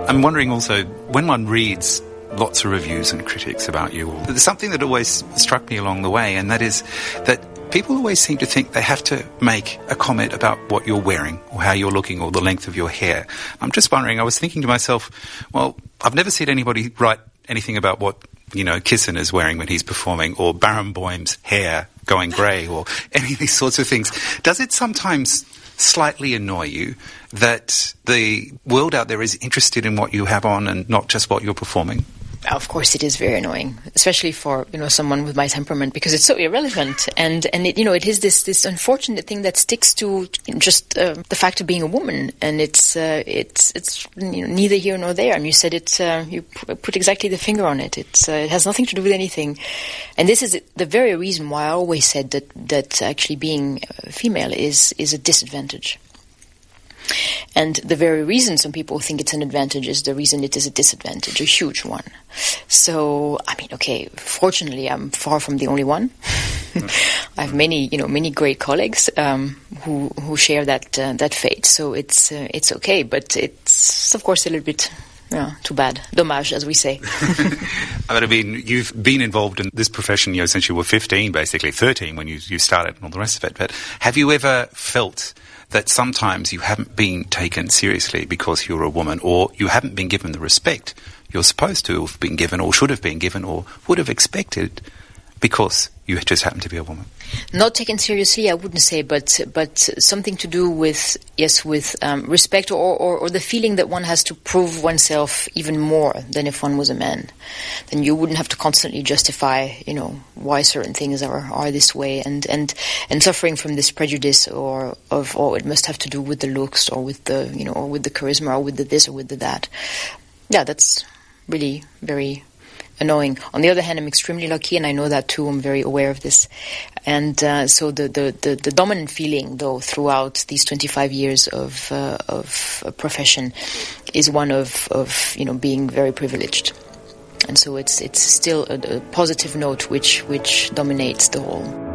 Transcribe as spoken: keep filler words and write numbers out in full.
I'm wondering also, when one reads lots of reviews and critics about you, there's something that always struck me along the way, and that is that people always seem to think they have to make a comment about what you're wearing or how you're looking or the length of your hair. I'm just wondering, I was thinking to myself, well, I've never seen anybody write anything about what, you know, Kissen is wearing when he's performing, or Barenboim's hair going grey, or any of these sorts of things. Does it sometimes slightly annoy you that the world out there is interested in what you have on and not just what you're performing? Of course, it is very annoying, especially for, you know, someone with my temperament, because it's so irrelevant, and and it, you know, it is this this unfortunate thing that sticks to just uh, the fact of being a woman, and it's uh, it's it's you know, neither here nor there. And you said it, uh, you put exactly the finger on it. It's uh, it has nothing to do with anything, and this is the very reason why I always said that that actually being female is is a disadvantage. And the very reason some people think it's an advantage is the reason it is a disadvantage, a huge one. So, I mean, okay, fortunately, I'm far from the only one. I have many, you know, many great colleagues um, who who share that uh, that fate. So it's uh, it's okay, but it's of course a little bit. Yeah, too bad. Dommage, as we say. I mean, you've been involved in this profession, you know, since you were fifteen, basically, thirteen when you, you started and all the rest of it. But have you ever felt that sometimes you haven't been taken seriously because you're a woman, or you haven't been given the respect you're supposed to have been given, or should have been given, or would have expected because you just happen to be a woman? Not taken seriously, I wouldn't say, but but something to do with, yes, with um, respect, or, or, or the feeling that one has to prove oneself even more than if one was a man. Then you wouldn't have to constantly justify, you know, why certain things are, are this way, and, and, and suffering from this prejudice or of, oh, it must have to do with the looks, or with the, you know, or with the charisma, or with the this, or with the that. Yeah, that's really very annoying. On the other hand, I'm extremely lucky, and I know that too. I'm very aware of this. And uh, so the, the, the, the dominant feeling, though, throughout these twenty-five years of uh, of a profession is one of, of, you know, being very privileged. And so it's it's still a, a positive note which which dominates the whole.